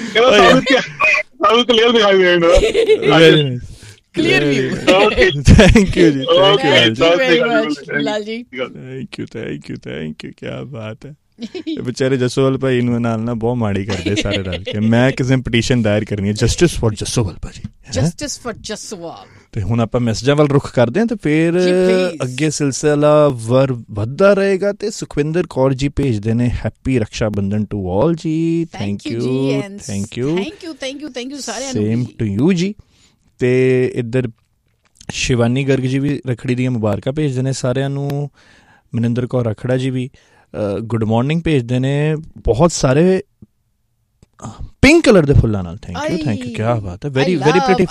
ਸਾਨੂੰ ਕਲੀਅਰ ਦਿਖਾਈ ਦੇ ਰਿਹਾ। Clear view. Thank you ਜੀ, thank you Thank you very much, Lal ji. Thank you ਕਿਆ ਬਾਤ ਹੈ। ਵਿਚਾਰੇ ਜੱਸੋਵਾਲ ਭਾਈ ਨੂੰ ਨਾਲ ਨਾ ਬਹੁਤ ਮਾੜੀ ਕਰਦੇ ਸਾਰੇ ਰਲ ਕੇ। ਮੈਂ ਕਿਸੇ ਨੇ ਪਟੀਸ਼ਨ ਦਾਇਰ ਕਰਨੀ ਹੈ, ਜਸਟਿਸ ਫॉर ਜੱਸੋਵਾਲ ਭਾਜੀ, ਜਸਟਿਸ ਫॉर ਜੱਸੋਵਾਲ। ਤੇ ਹੁਣ ਆਪਾਂ ਮੈਸੇਜਾਂ ਵੱਲ ਰੁਖ ਕਰਦੇ ਹਾਂ ਤੇ ਫਿਰ ਅੱਗੇ ਸਿਲਸਿਲਾ ਵੱਧਦਾ ਰਹੇਗਾ। ਤੇ ਸੁਖਵਿੰਦਰ ਕੌਰ ਜੀ ਭੇਜਦੇ ਨੇ happy Raksha Bandhan to all ਜੀ। ਥੈਂਕ ਯੂ ਸਾਰਿਆਂ ਨੂੰ। ਸੇਮ ਟੂ ਯੂ ਜੀ। ਤੇ ਇੱਧਰ ਸ਼ਿਵਾਨੀ ਗਰਗ ਜੀ ਵੀ ਰੱਖੜੀ ਦੀਆਂ ਮੁਬਾਰਕਾਂ ਭੇਜਦੇ ਨੇ ਸਾਰਿਆਂ ਨੂੰ। ਮਨਿੰਦਰ ਕੌਰ ਰੱਖੜਾ ਜੀ ਵੀ ਗੁੱਡ ਮਾਰਨਿੰਗ ਭੇਜਦੇ ਨੇ ਬਹੁਤ ਸਾਰੇ ਪਿੰਕ ਕਲਰ ਦੇ ਫੁੱਲਾਂ ਨਾਲ। ਥੈਂਕ ਯੂ ਕਿਆ ਬਾਤ ਹੈ। Very pretty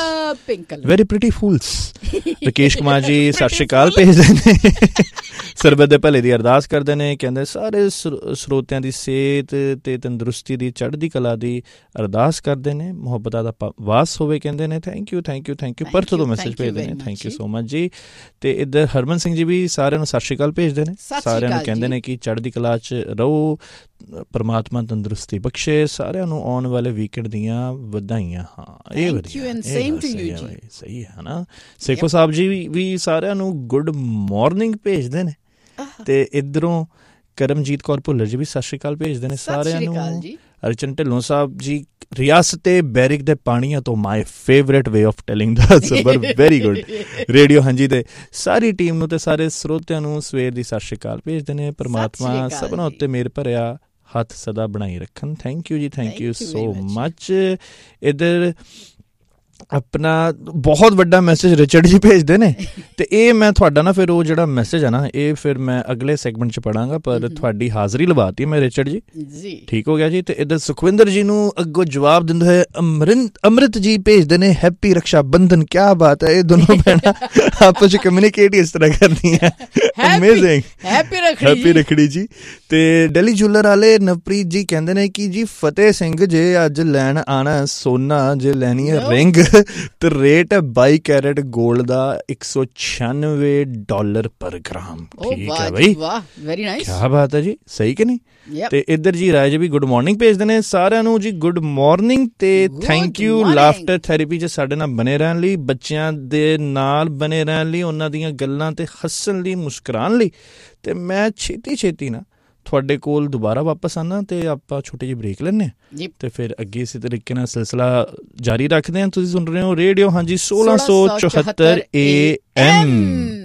ਫੁੱਲਸ। ਰਕੇਸ਼ ਕੁਮਾਰ ਜੀ ਸਤਿ ਸ਼੍ਰੀ ਅਕਾਲ ਭੇਜਦੇ ਨੇ। ਸਰਬਤ ਦੇ ਭਲੇ ਦੀ ਅਰਦਾਸ ਕਰਦੇ ਨੇ। ਕਹਿੰਦੇ ਸਾਰੇ ਸਰੋਤਿਆਂ ਦੀ ਸਿਹਤ ਤੇ ਤੰਦਰੁਸਤੀ ਦੀ, ਚੜ੍ਹਦੀ ਕਲਾ ਦੀ ਅਰਦਾਸ ਕਰਦੇ ਨੇ। ਮੁਹੱਬਤਾਂ ਦਾ ਵਾਸ ਹੋਵੇ ਕਹਿੰਦੇ ਨੇ। ਥੈਂਕ ਯੂ ਪਰਥੋਂ ਤੋਂ ਮੈਸੇਜ ਭੇਜਦੇ ਨੇ। ਥੈਂਕ ਯੂ ਸੋ ਮਚ ਜੀ। ਤੇ ਇੱਧਰ ਹਰਮਨ ਸਿੰਘ ਜੀ ਵੀ ਸਾਰਿਆਂ ਨੂੰ ਸਤਿ ਸ਼੍ਰੀ ਅਕਾਲ ਭੇਜਦੇ ਨੇ। ਸਾਰਿਆਂ ਨੂੰ ਕਹਿੰਦੇ ਨੇ ਕਿ ਚੜ੍ਹਦੀ ਕਲਾ 'ਚ ਰਹੋ, ਪਰਮਾਤਮਾ ਤੰਦਰੁਸਤੀ ਬਖਸ਼ੇ। ਸਾਰਿਆਂ ਨੂੰ ਆਉਣ ਵਾਲੇ ਵੀਕਐਂਡ ਦੀਆਂ ਵਧਾਈਆਂ। ਹਾਂ ਇਹ ਵਧੀਆ, ਸਹੀ ਹੈ ਨਾ। ਸੇਖੋ ਸਾਹਿਬ ਜੀ ਵੀ ਸਾਰਿਆਂ ਨੂੰ ਗੁੱਡ ਮਾਰਨਿੰਗ ਭੇਜਦੇ ਨੇ। ਤੇ ਇੱਧਰੋਂ ਕਰਮਜੀਤ ਕੌਰ ਭੁੱਲਰ ਜੀ ਵੀ ਸਤਿ ਸ਼੍ਰੀ ਅਕਾਲ ਭੇਜਦੇ ਨੇ ਸਾਰਿਆਂ ਨੂੰ। ਅਰਚਨ ਢਿੱਲੋਂ ਸਾਹਿਬ ਜੀ ਰਿਆਸਤੇ ਬੈਰਿਕ ਦੇ ਪਾਣੀਆਂ ਤੋਂ my favourite way of telling ਦਾ ਸਬਰ। ਵੈਰੀ ਗੁੱਡ ਰੇਡੀਓ ਹਾਂਜੀ। ਤੇ ਸਾਰੀ ਟੀਮ ਨੂੰ ਤੇ ਸਾਰੇ ਸਰੋਤਿਆਂ ਨੂੰ ਸਵੇਰ ਦੀ ਸਤਿ ਸ਼੍ਰੀ ਅਕਾਲ ਭੇਜਦੇ ਨੇ। ਪਰਮਾਤਮਾ ਸਭਨਾਂ ਉੱਤੇ ਮਿਹਰ ਭਰਿਆ ਹੱਥ ਸਦਾ ਬਣਾਈ ਰੱਖਣ। ਥੈਂਕ ਯੂ ਜੀ, ਥੈਂਕ ਯੂ ਸੋ ਮਚ। ਇੱਧਰ ਆਪਣਾ ਬਹੁਤ ਵੱਡਾ ਮੈਸੇਜ ਰਿਚਰਡ ਜੀ ਭੇਜਦੇ ਨੇ। ਤੇ ਇਹ ਮੈਂ ਤੁਹਾਡਾ ਨਾ ਫਿਰ ਉਹ ਜਿਹੜਾ ਮੈਸੇਜ ਹੈ ਨਾ ਇਹ ਫਿਰ ਮੈਂ ਅਗਲੇ ਸੈਗਮੈਂਟ 'ਚ ਪੜਾਂਗਾ, ਪਰ ਤੁਹਾਡੀ ਹਾਜ਼ਰੀ ਲਵਾਤੀ ਮੈਂ ਰਿਚਰਡ ਜੀ। ਠੀਕ ਹੋ ਗਿਆ ਜੀ। ਤੇ ਇੱਧਰ ਸੁਖਵਿੰਦਰ ਜੀ ਨੂੰ ਅੱਗੋਂ ਜਵਾਬ ਦਿੰਦੇ ਹੋਏ ਅੰਮ੍ਰਿਤ ਜੀ ਭੇਜਦੇ ਨੇ ਹੈਪੀ ਰਕਸ਼ਾ ਬੰਧਨ। ਕਿਆ ਬਾਤ ਹੈ। ਇਹ ਦੋਨੋਂ ਭੈਣਾਂ ਆਪਸ 'ਚ ਕਮਿਊਨੀਕੇਟ ਇਸ ਤਰ੍ਹਾਂ ਕਰਦੀਆਂ। ਅਮੇਜ਼ਿੰਗ। ਹੈਪੀ ਰੱਖੜੀ ਜੀ। ਤੇ ਡੈਲੀ ਜੂਲਰ ਵਾਲੇ ਨਵਪ੍ਰੀਤ ਜੀ ਕਹਿੰਦੇ ਨੇ ਕਿ ਜੀ ਫਤਿਹ ਸਿੰਘ ਜੇ ਅੱਜ ਲੈਣ ਆਉਣਾ ਸੋਨਾ, ਜੇ ਲੈਣੀ ਹੈ ਰਿੰਗ ਤੇ ਰੇਟ ਹੈ 22 ਕੈਰਟ ਗੋਲਡ ਦਾ $196 ਪਰ ਗ੍ਰਾਮ। ਠੀਕ ਹੈ ਬਈ, ਕਿਆ ਬਾਤ ਹੈ ਜੀ। ਸਹੀ ਕਿ ਨਹੀਂ। ਤੇ ਇੱਧਰ ਜੀ ਰਾਜ ਵੀ ਗੁੱਡ ਮਾਰਨਿੰਗ ਭੇਜਦੇ ਨੇ ਸਾਰਿਆਂ ਨੂੰ ਜੀ। ਗੁੱਡ ਮਾਰਨਿੰਗ ਤੇ ਥੈਂਕ ਯੂ ਲਾਫਟਰ ਥੈਰੇਪੀ 'ਚ ਸਾਡੇ ਨਾਲ ਬਣੇ ਰਹਿਣ ਲਈ, ਬੱਚਿਆਂ ਦੇ ਨਾਲ ਬਣੇ ਰਹਿਣ ਲਈ, ਉਹਨਾਂ ਦੀਆਂ ਗੱਲਾਂ ਤੇ ਹੱਸਣ ਲਈ, ਮੁਸਕਰਾਉਣ ਲਈ। ਤੇ ਮੈਂ ਛੇਤੀ ਨਾ ਤੁਹਾਡੇ ਕੋਲ ਦੁਬਾਰਾ ਵਾਪਸ ਆਉਣਾ ਤੇ ਆਪਾਂ ਛੋਟੀ ਜਿਹੀ ਬ੍ਰੇਕ ਲੈਂਦੇ ਹਾਂ ਤੇ ਫਿਰ ਅੱਗੇ ਇਸੇ ਤਰੀਕੇ ਨਾਲ ਸਿਲਸਿਲਾ ਜਾਰੀ ਰੱਖਦੇ ਹਾਂ। ਤੁਸੀਂ ਸੁਣ ਰਹੇ ਹੋ ਰੇਡੀਓ ਹਾਂਜੀ 1674 AM।